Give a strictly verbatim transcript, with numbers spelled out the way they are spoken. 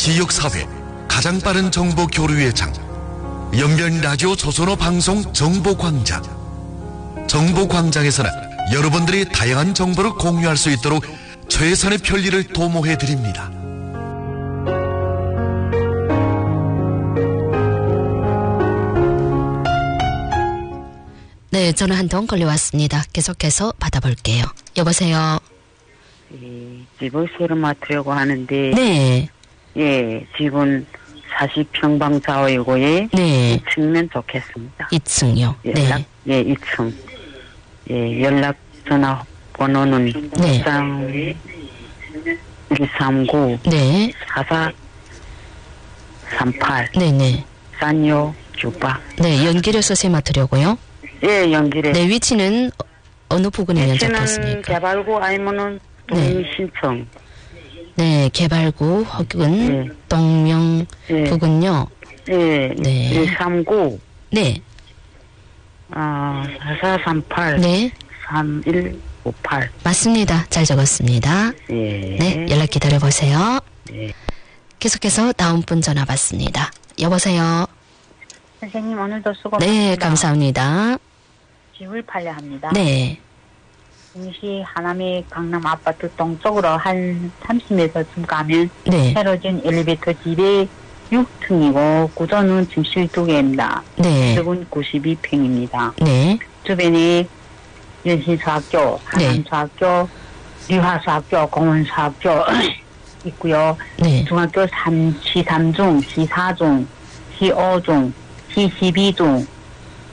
지역사회 가장 빠른 정보 교류의 장, 연변 라디오 조선어 방송 정보광장. 정보광장에서는 여러분들이 다양한 정보를 공유할 수 있도록 최선의 편리를 도모해드립니다. 네, 전화 한 통 걸려왔습니다. 계속해서 받아볼게요. 여보세요. 예, 집을 새로 맡으려고 하는데. 네. 예, 집은 사십 평방 좌우이고요. 네. 이 층면 좋겠습니다. 이 층요. 연락, 네. 예, 이 층. 예, 연락 전화 번호는 네. 일삼구 네. 사사삼팔 네네. 산요 주바. 네, 연길에서 세 맡으려고요. 예, 연길에. 네, 위치는 어느 부근이면 위치는 좋겠습니까? 개발구 아니면은 동신청. 네, 개발구 혹은 네. 동명 예. 부근요. 예, 네. 일삼구 네. 아, 사사삼팔 네. 삼일오팔. 맞습니다. 잘 적었습니다. 예. 네, 연락 기다려보세요. 네. 계속해서 다음 분 전화 받습니다. 여보세요. 선생님 오늘도 수고 네, 많습니다. 감사합니다. 집을 팔려 합니다. 네. 동시 하남의 강남 아파트 동쪽으로 한 삼십 미터쯤 가면 네. 새로 진 엘리베이터 집에 육 층이고 구조는 침실 두 개입니다. 네. 면적은 구십이 평입니다. 네. 주변에 연신수학교, 하남수학교, 류하수학교, 공원수학교 있고요. 네. 중학교 삼, 시 삼 중, 시 사 중, 시 오 중, 시 십이 중,